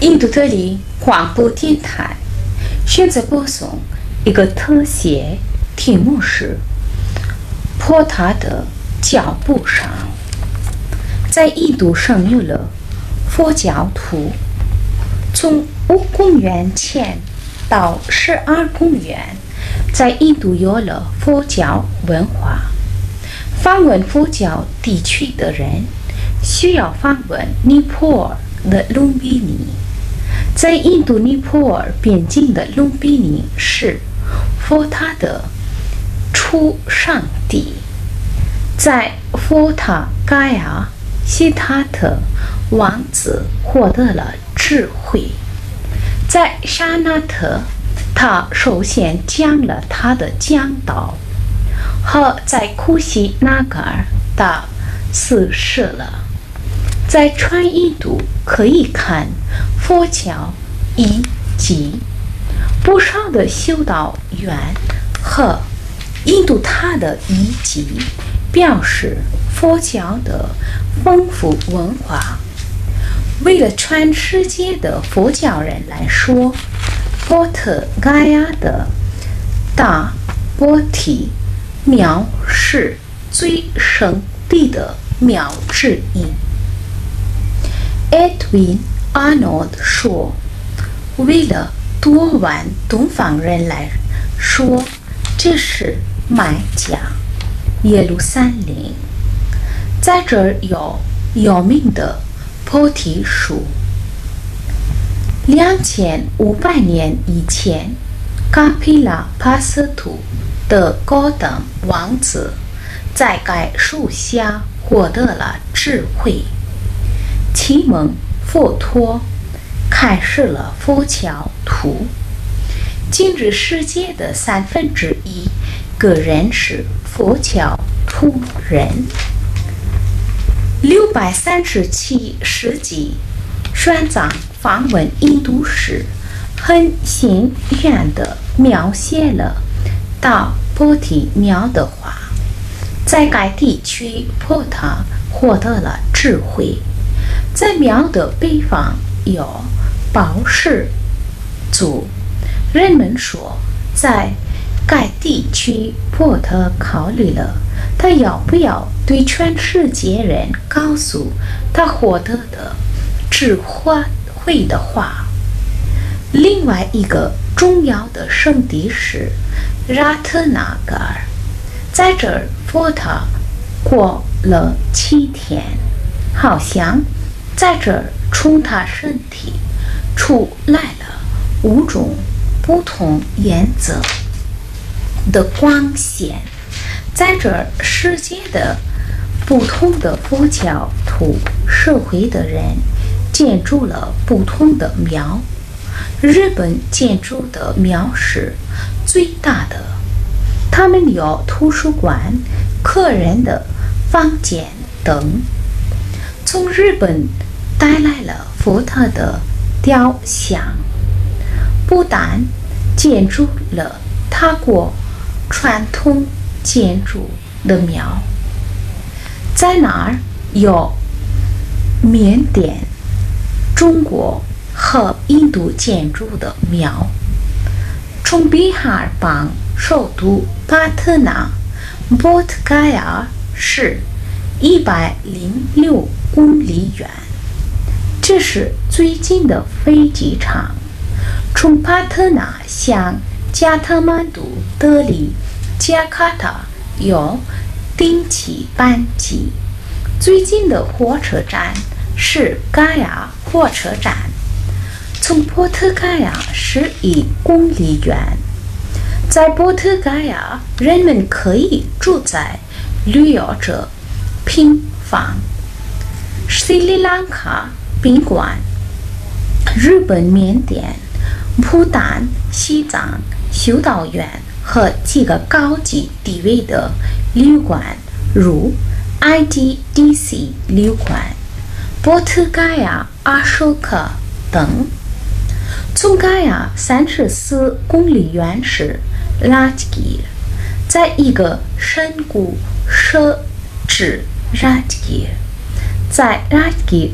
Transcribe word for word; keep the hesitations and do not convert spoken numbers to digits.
印度德里广播电台现在播送一个特写，题目是坡塔的脚步上。在印度生有了佛教徒，从五公元前到十二公元，在印度有了佛教文化。访问佛教地区的人需要访问尼泊尔的卢比尼。在印度尼泊尔边境的卢比尼是佛塔的出生地。在佛塔嘎亚，悉塔特王子获得了智慧。在沙那特，他首先讲了他的讲道，和在库西纳嘎尔，他死世了。在全印度可以看佛教遗迹，不少的修道院和印度塔的遗迹表示佛教的丰富文化。为了全世界的佛教人来说，波特嘎亚的大波提庙是最圣地的庙之一。Edwin Arnold 说，为了多万东方人来说，这是麦加耶路撒冷。在这儿有有名的菩提树。两千五百年以前，卡皮拉帕斯图的高等王子在该树下获得了智慧，启蒙佛陀，开始了佛教徒。今日世界的三分之一个人是佛教徒人。六百三十七世纪，玄奘访问印度时，很幸运地描写了大波提庙的话。在该地区，坡塔获得了智慧。在庙的北方有宝石族，人们说，在该地区坡塔考虑了他要不要对全世界人告诉他获得的智慧的话。另外一个重要的圣地是拉特纳嘎尔，在这儿佛塔过了七天，好像在这儿从他身体出来了五种不同颜色的光线。在这儿世界的不同的佛教徒社会的人建筑了不同的庙。日本建筑的庙是最大的，他们有图书馆、客人的房间等。从日本带来了佛塔的雕像，不但建筑了他国传统建筑的庙，在那儿有缅甸、中国和印度建筑的庙。从比哈尔邦首都帕特纳，波特嘎亚是一百零六公里远，这是最近的飞机场。从帕特纳向加特曼都、德里、加卡塔有定期班机。最近的火车站是嘎亚火车站，从波特嘎亚十一公里远。在波特嘎亚，人们可以住在旅游者平房、斯里兰卡宾馆、日本、缅甸、不丹、西藏修道院和几个高级地位的旅馆，如 I D D C 旅馆、波特嘎亚阿舍克等。从嘎亚三十四公里远是拉吉吉，在一个深谷设置拉吉吉，在拉吉